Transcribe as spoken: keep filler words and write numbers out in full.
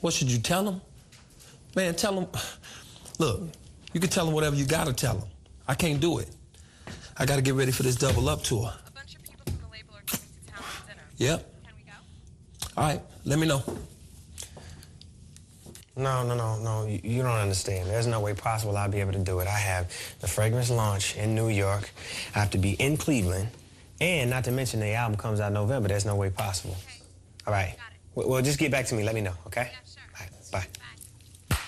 What should you tell them? Man, tell them, look, you can tell them whatever you gotta tell them. I can't do it. I gotta get ready for this Double Up tour. A bunch of people from the label are coming to town for dinner. Yep. Can we go? All right, let me know. No, no, no, no, you, you don't understand. There's no way possible I'll be able to do it. I have the fragrance launch in New York. I have to be in Cleveland. And not to mention the album comes out in November. There's no way possible. Okay. All right. Got it. Well, just get back to me. Let me know, okay? Yeah, sure.